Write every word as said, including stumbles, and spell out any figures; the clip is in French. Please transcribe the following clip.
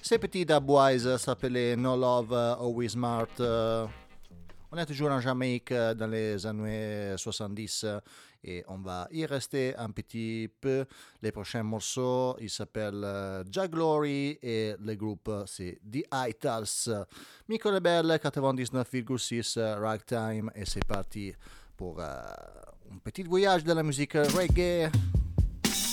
Ces petits Dubwise s'appelaient No Love, Always Smart. Euh, on est toujours en Jamaïque euh, dans les années soixante-dix euh, et on va y rester un petit peu. Les prochains morceaux, ils s'appellent euh, Jah Glory et le groupe euh, c'est The Itals. Micro Rebelle quatre-vingt-dix-neuf virgule six euh, Ragtime et c'est parti pour euh, un petit voyage de la musique reggae.